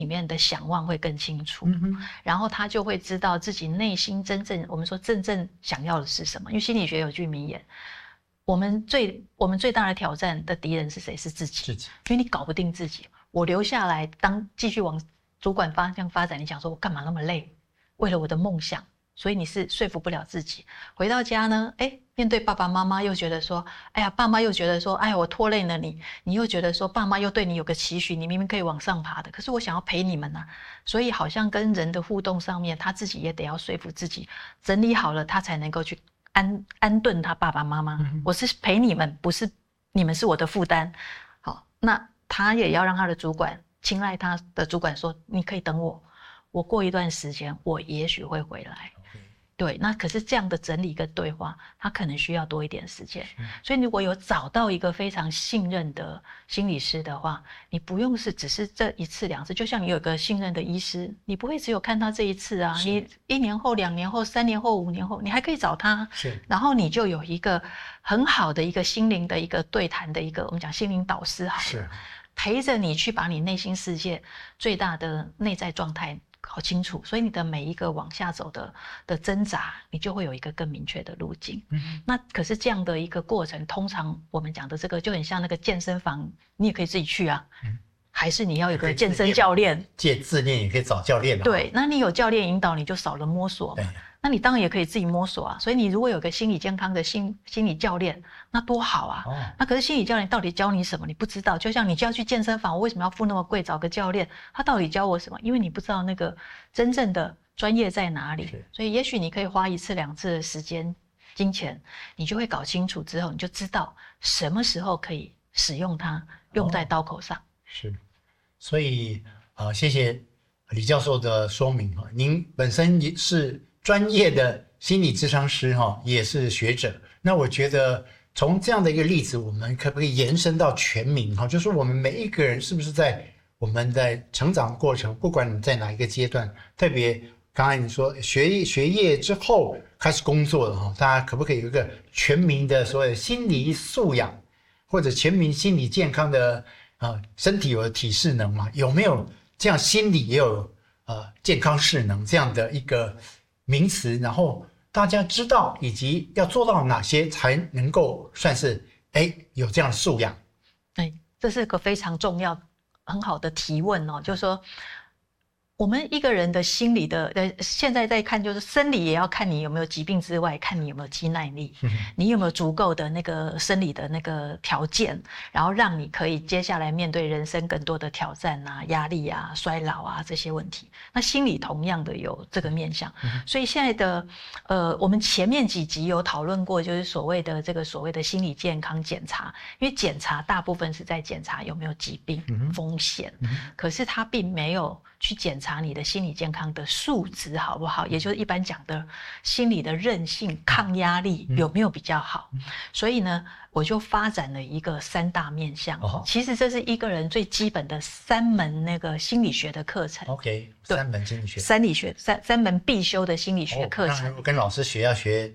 里面的想望会更清楚，然后他就会知道自己内心真正我们说真正想要的是什么。因为心理学有句名言，我们最大的挑战的敌人是谁？是自己。因为你搞不定自己，我留下来继续往主管方向发展，你想说我干嘛那么累？为了我的梦想，所以你是说服不了自己。回到家呢，面对爸爸妈妈又觉得说，哎呀，爸妈又觉得说，哎呀，我拖累了你，你又觉得说，爸妈又对你有个期许，你明明可以往上爬的，可是我想要陪你们啊。所以好像跟人的互动上面，他自己也得要说服自己，整理好了，他才能够去安顿他爸爸妈妈。我是陪你们，不是你们是我的负担。好，那他也要让他的主管青睐他的主管说，你可以等我过一段时间，我也许会回来。对，那可是这样的整理跟对话，他可能需要多一点时间。所以如果有找到一个非常信任的心理师的话，你不用只是这一次两次，就像你有个信任的医师，你不会只有看他这一次啊，你1年后、2年后、3年后、5年后，你还可以找他。然后你就有一个很好的一个心灵的一个对谈的一个我们讲心灵导师好了，陪着你去把你内心世界最大的内在状态搞清楚，所以你的每一个往下走的挣扎，你就会有一个更明确的路径。那可是这样的一个过程，通常我们讲的这个就很像那个健身房，你也可以自己去啊，还是你要有个健身教练？ 自练也可以找教练。 对，那你有教练引导，你就少了摸索嘛。那你当然也可以自己摸索啊。所以你如果有个心理健康的心理教练，那多好啊。那可是心理教练到底教你什么？你不知道。就像你就要去健身房，我为什么要付那么贵找个教练？他到底教我什么？因为你不知道那个真正的专业在哪里。所以也许你可以花1次2次的时间、金钱，你就会搞清楚之后，你就知道什么时候可以使用它，用在刀口上。 是，所以谢谢李教授的说明。您本身也是专业的心理咨商师，也是学者。那我觉得从这样的一个例子，我们可不可以延伸到全民？就是我们每一个人是不是在我们的成长过程，不管你在哪一个阶段，特别刚才你说学业之后开始工作了，大家可不可以有一个全民的所谓的心理素养，或者全民心理健康的身体有体适能嘛？有没有这样心理也有健康适能这样的一个名词？然后大家知道以及要做到哪些才能够算是有这样的素养？ 这是个非常重要很好的提问哦，就是说我们一个人的心理的现在在看，就是生理也要看你有没有疾病之外，看你有没有肌耐力，你有没有足够的那个生理的那个条件，然后让你可以接下来面对人生更多的挑战啊、压力啊、衰老啊这些问题。那心理同样的有这个面向，所以现在的我们前面几集有讨论过，就是所谓的心理健康检查，因为检查大部分是在检查有没有疾病风险，可是它并没有去检查你的心理健康的素质好不好，也就是一般讲的心理的韧性、抗压力有没有比较好。所以呢，我就发展了一个3大面向。其实这是一个人最基本的3门那个心理学的课程。 OK， 3门心理学， 三门必修的心理学课程。 跟老师学要学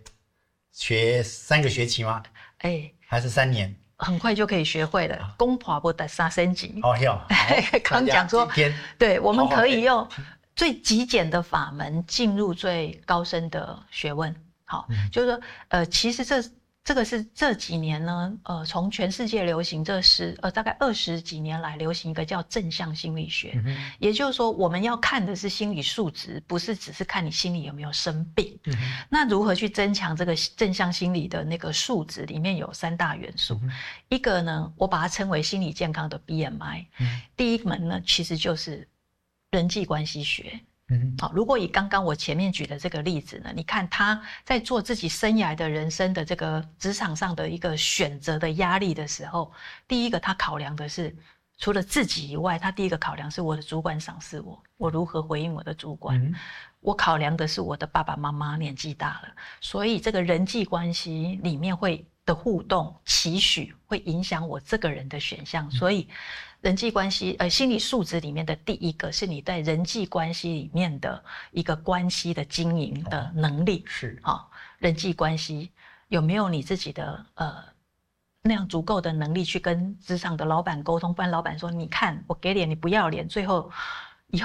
3个学期吗？还是3年？ 很快就可以学会了，公婆不得3升级。刚讲说，对，我们可以用最极简的法门进入最高深的学问。好，就是说，其实这个是这几年呢，从全世界流行大概20几年来流行一个叫正向心理学，也就是说，我们要看的是心理素质，不是只是看你心里有没有生病。那如何去增强这个正向心理的那个素质？里面有3大元素，一个呢，我把它称为心理健康的 BMI。第一门呢，其实就是人际关系学。好，如果以刚刚我前面举的这个例子呢，你看他在做自己生涯的人生的这个职场上的一个选择的压力的时候，第一个他考量的是除了自己以外，他第一个考量是我的主管赏识我如何回应我的主管。我考量的是我的爸爸妈妈年纪大了，所以这个人际关系里面的互动期许会影响我这个人的选项。所以人际关系心理素质里面的第一个是你在人际关系里面的一个关系的经营的能力。是人际关系有没有你自己的那样足够的能力去跟职场的老板沟通，不然老板说你看我给脸你不要脸，最后